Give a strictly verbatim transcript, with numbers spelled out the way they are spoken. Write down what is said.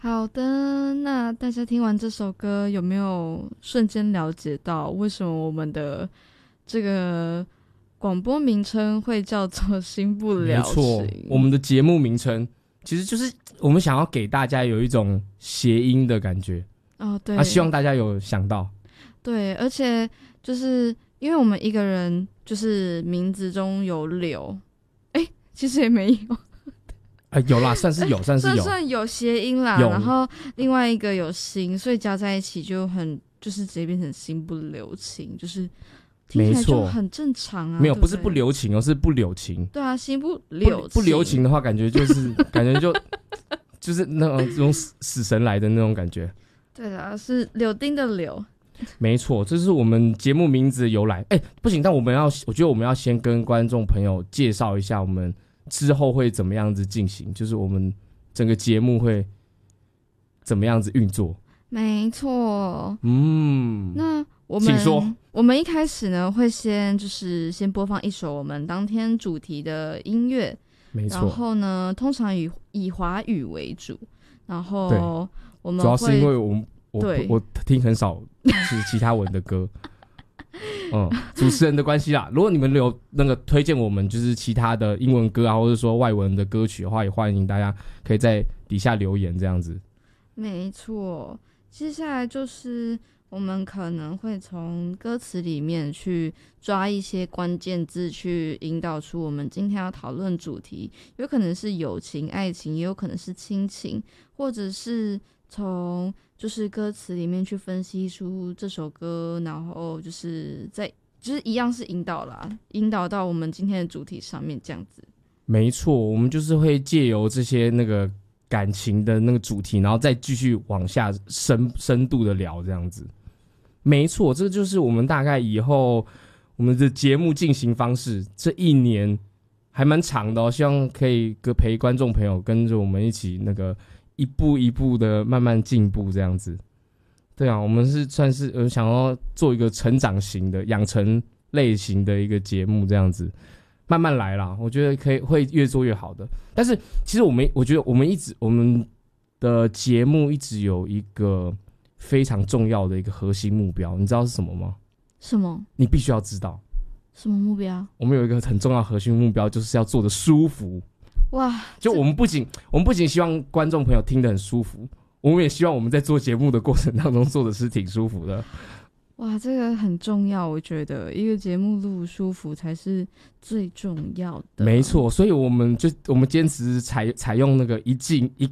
好的，那大家听完这首歌，有没有瞬间了解到为什么我们的这个广播名称会叫做新不了情？ 没错，我们的节目名称其实就是我们想要给大家有一种谐音的感觉。 哦，对， 啊，希望大家有想到。 对，而且就是因为我们一个人就是名字中有柳，哎，其实也没有。 啊、有啦，算是有，算是有， 算算有谐音啦。然后另外一个有心，所以加在一起就很就是直接变成心不留情，就是听起来就很正常啊。 没有， 对对不是不留情哦，是不留情。 对啊，心不留情， 不, 不留情的话，感觉就是感觉就就是那种这种死死神来的那种感觉。 对啦，是柳丁的柳。 没错，这是我们节目名字的由来。哎，不行，但我们要，我觉得我们要先跟观众朋友介绍一下我们之后会怎么样子进行，就是我们整个节目会怎么样子运作。 没错， 嗯， 那我们请说。 我们一开始呢会先就是先播放一首我们当天主题的音乐， 没错。 然后呢，通常以以华语为主，然后我们会主要是因为我我对我听很少是其他文的歌。嗯，主持人的关系啦。如果你们有那个推荐我们就是其他的英文歌啊，或者说外文的歌曲的话，也欢迎大家可以在底下留言这样子。 没错，接下来就是我们可能会从歌词里面去抓一些关键字，去引导出我们今天要讨论主题，有可能是友情、爱情，也有可能是亲情，或者是从就是歌词里面去分析出这首歌，然后就是在就是一样是引导啦，引导到我们今天的主题上面这样子。 没错，我们就是会借由这些那个感情的那个主题，然后再继续往下深深度的聊这样子。没错，这就是我们大概以后我们的节目进行方式。这一年还蛮长的哦，希望可以陪观众朋友跟着我们一起那个一步一步的慢慢进步这样子。对啊，我们是算是呃想要做一个成长型的养成类型的一个节目这样子，慢慢来啦，我觉得可以会越做越好的。但是其实我们我觉得我们一直我们的节目一直有一个非常重要的一个核心目标，你知道是什么吗？ 什么？ 你必须要知道。 什么目标？ 我们有一个很重要的核心目标，就是要做得舒服。 哇！ 就我们不仅我们不仅希望观众朋友听得很舒服，我们也希望我们在做节目的过程当中做的是挺舒服的。 哇，这个很重要，我觉得一个节目录舒服才是最重要的。 没错，所以我们就我们坚持采采用那个一镜一